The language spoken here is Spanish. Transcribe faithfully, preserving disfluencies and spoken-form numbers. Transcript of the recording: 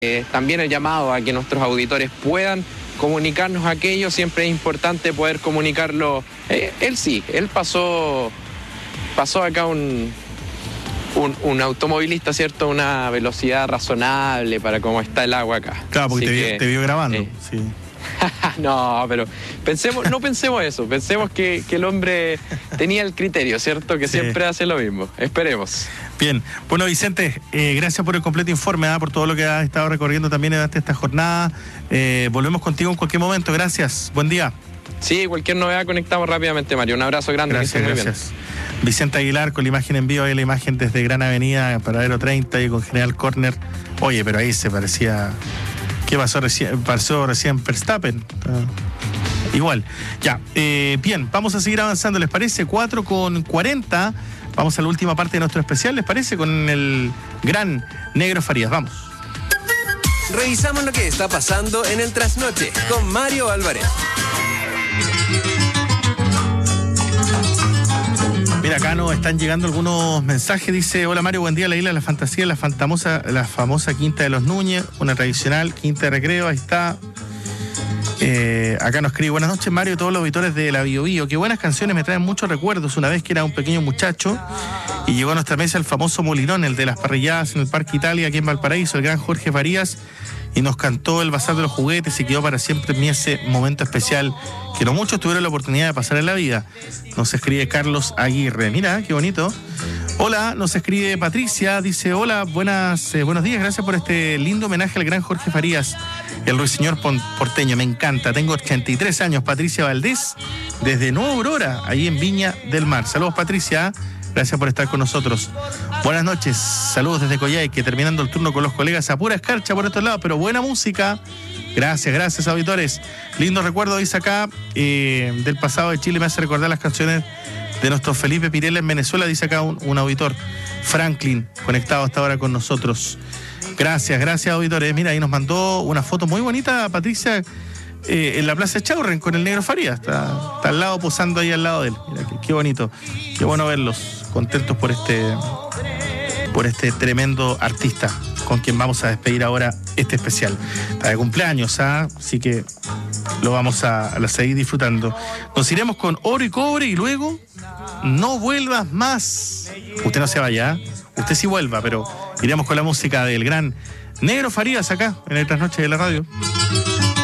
Eh, también el llamado a que nuestros auditores puedan comunicarnos aquello, siempre es importante poder comunicarlo. Eh, él sí, él pasó, pasó acá un, un, un automovilista, ¿cierto? Una velocidad razonable para cómo está el agua acá. Claro, porque te, que, vio, te vio grabando, eh, sí. No, pero pensemos, no pensemos eso, pensemos que, que el hombre tenía el criterio, ¿cierto? Que sí. Siempre hace lo mismo. Esperemos. Bien, bueno, Vicente, eh, gracias por el completo informe, ¿eh? Por todo lo que has estado recorriendo también durante esta jornada. Eh, volvemos contigo en cualquier momento, gracias, buen día. Sí, cualquier novedad conectamos rápidamente, Mario. Un abrazo grande. Gracias, muy gracias. Bien. Vicente Aguilar con la imagen en vivo, ahí la imagen desde Gran Avenida, Paradero treinta y con General Corner. Oye, pero ahí se parecía... ¿Qué pasó recién? Pasó recién Verstappen. Uh, igual. Ya, eh, bien, vamos a seguir avanzando, ¿les parece? cuatro con cuarenta. Vamos a la última parte de nuestro especial, ¿les parece? Con el gran Negro Farías. Vamos. Revisamos lo que está pasando en el trasnoche con Mario Álvarez. Mira, acá nos están llegando algunos mensajes. Dice, hola Mario, buen día, la isla de la fantasía, la famosa, la famosa Quinta de los Núñez, una tradicional Quinta de Recreo, ahí está. Eh, acá nos escribe, buenas noches Mario, todos los auditores de la Bio Bio, qué buenas canciones, me traen muchos recuerdos. Una vez que era un pequeño muchacho y llegó a nuestra mesa el famoso Molinón, el de las parrilladas en el Parque Italia, aquí en Valparaíso, el gran Jorge Farías, y nos cantó el Bazar de los Juguetes y quedó para siempre en mí ese momento especial que no muchos tuvieron la oportunidad de pasar en la vida. Nos escribe Carlos Aguirre, mira, qué bonito. Hola, nos escribe Patricia, dice, hola, buenas, eh, buenos días, gracias por este lindo homenaje al gran Jorge Farías, el ruiseñor porteño, me encanta. Tengo ochenta y tres años, Patricia Valdés, desde Nueva Aurora, ahí en Viña del Mar. Saludos, Patricia, gracias por estar con nosotros. Buenas noches, saludos desde Coyhaique, terminando el turno con los colegas a pura escarcha por estos lados, pero buena música. Gracias, gracias, auditores. Lindo recuerdo, dice acá, eh, del pasado de Chile, me hace recordar las canciones de nuestro Felipe Pirela en Venezuela, dice acá un, un auditor, Franklin, conectado hasta ahora con nosotros. Gracias, gracias, auditores. Mira, ahí nos mandó una foto muy bonita, Patricia, eh, en la Plaza Chaurren con el Negro Farías. Está, está al lado, posando ahí al lado de él. Mira, qué, qué bonito. Qué bueno verlos, contentos por este, por este tremendo artista con quien vamos a despedir ahora este especial. Está de cumpleaños, ¿ah? Así que lo vamos a, a seguir disfrutando. Nos iremos con Oro y Cobre y luego No Vuelvas Más. Usted no se vaya, ¿eh? Usted sí vuelva, pero iremos con la música del gran Negro Farías acá en el Trasnoche de la Radio.